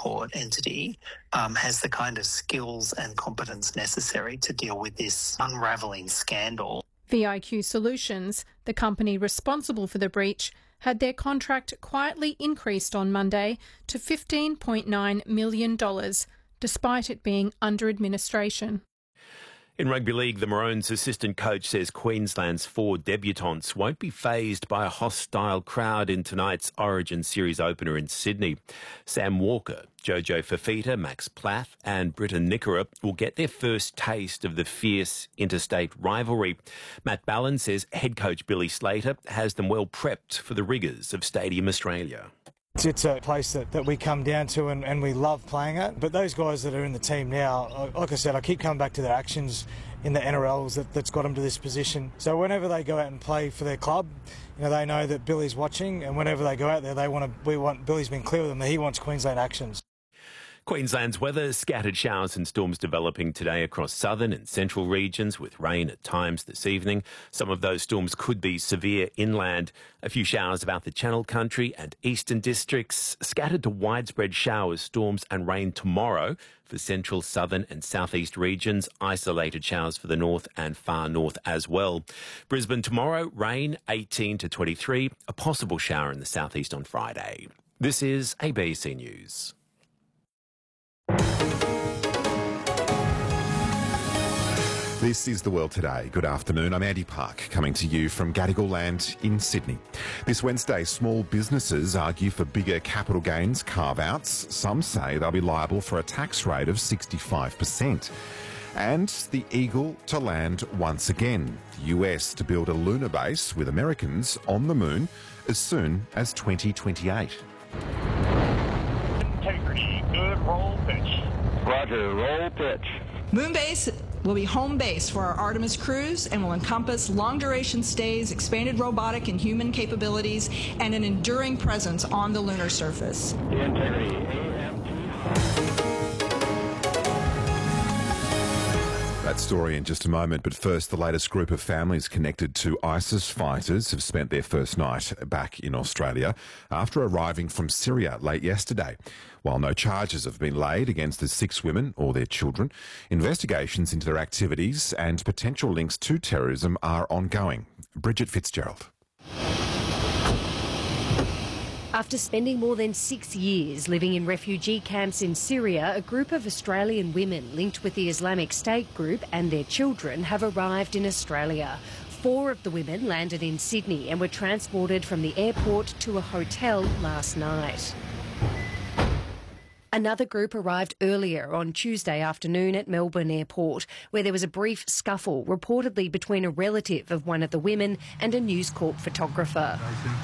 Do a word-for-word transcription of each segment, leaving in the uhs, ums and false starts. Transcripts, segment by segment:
court entity um, has the kind of skills and competence necessary to deal with this unravelling scandal. V I Q Solutions, the company responsible for the breach, had their contract quietly increased on Monday to fifteen point nine million dollars, despite it being under administration. In rugby league, the Maroons' assistant coach says Queensland's four debutants won't be fazed by a hostile crowd in tonight's Origin Series opener in Sydney. Sam Walker, Jojo Fafita, Max Plath and Britton Nickera will get their first taste of the fierce interstate rivalry. Matt Ballin says head coach Billy Slater has them well prepped for the rigours of Stadium Australia. It's a place that, that we come down to and, and we love playing at. But those guys that are in the team now, like I said, I keep coming back to their actions in the N R Ls that, that's got them to this position. So whenever they go out and play for their club, you know, they know that Billy's watching, and whenever they go out there, they want to. We want Billy's been clear with them that he wants Queensland actions. Queensland's weather, scattered showers and storms developing today across southern and central regions with rain at times this evening. Some of those storms could be severe inland. A few showers about the Channel Country and eastern districts. Scattered to widespread showers, storms and rain tomorrow for central, southern and southeast regions. Isolated showers for the north and far north as well. Brisbane tomorrow, rain eighteen to twenty-three. A possible shower in the southeast on Friday. This is A B C News. This is The World Today. Good afternoon. I'm Andy Park, coming to you from Gadigal Land in Sydney. This Wednesday, small businesses argue for bigger capital gains carve-outs. Some say they'll be liable for a tax rate of sixty-five percent. And the Eagle to land once again. The U S to build a lunar base with Americans on the moon as soon as twenty twenty-eight. Integrity, good roll pitch. Roger, roll pitch. Moonbase will be home base for our Artemis crews and will encompass long-duration stays, expanded robotic and human capabilities, and an enduring presence on the lunar surface. The Integrity, A M T. That story in just a moment, but first, the latest group of families connected to ISIS fighters have spent their first night back in Australia after arriving from Syria late yesterday. While no charges have been laid against the six women or their children, investigations into their activities and potential links to terrorism are ongoing. Bridget Fitzgerald. After spending more than six years living in refugee camps in Syria, a group of Australian women linked with the Islamic State group and their children have arrived in Australia. Four of the women landed in Sydney and were transported from the airport to a hotel last night. Another group arrived earlier on Tuesday afternoon at Melbourne Airport, where there was a brief scuffle reportedly between a relative of one of the women and a News Corp photographer.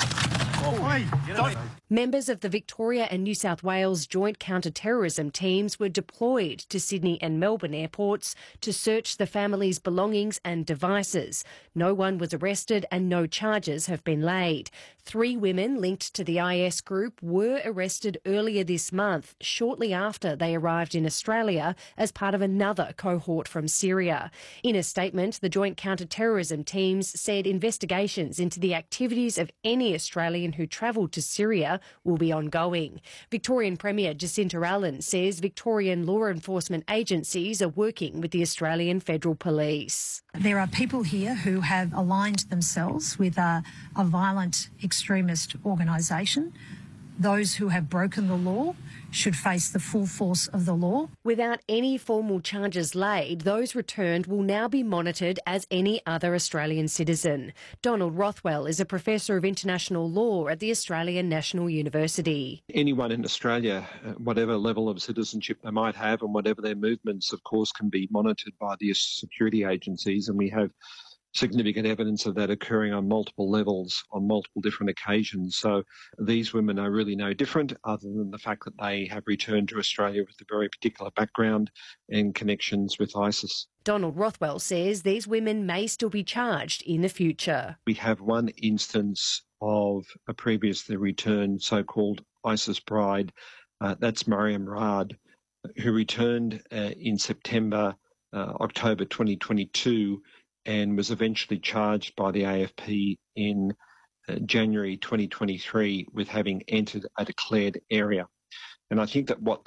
Members of the Victoria and New South Wales joint counter-terrorism teams were deployed to Sydney and Melbourne airports to search the family's belongings and devices. No one was arrested and no charges have been laid. Three women linked to the I S group were arrested earlier this month, shortly after they arrived in Australia as part of another cohort from Syria. In a statement, the joint counter-terrorism teams said investigations into the activities of any Australian who travelled to Syria will be ongoing. Victorian Premier Jacinta Allen says Victorian law enforcement agencies are working with the Australian Federal Police. There are people here who have aligned themselves with a, a violent extremist organisation. Those who have broken the law should face the full force of the law. Without any formal charges laid, those returned will now be monitored as any other Australian citizen. Donald Rothwell is a professor of international law at the Australian National University. Anyone in Australia, whatever level of citizenship they might have and whatever their movements, of course, can be monitored by the security agencies, and we have significant evidence of that occurring on multiple levels on multiple different occasions. So these women are really no different, other than the fact that they have returned to Australia with a very particular background and connections with ISIS. Donald Rothwell says these women may still be charged in the future. We have one instance of a previously returned so-called ISIS bride. Uh, that's Mariam Raad, who returned uh, in September, uh, October twenty twenty-two, and was eventually charged by the A F P in uh, January twenty twenty-three with having entered a declared area. And I think that what